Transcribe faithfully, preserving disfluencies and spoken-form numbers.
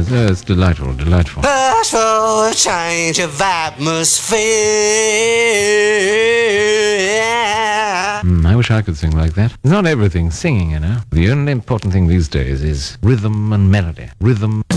yes, yes, it's delightful, delightful. Ask for a change of atmosphere. Mm, I wish I could sing like that. It's not everything singing, you know. The only important thing these days is rhythm and melody. Rhythm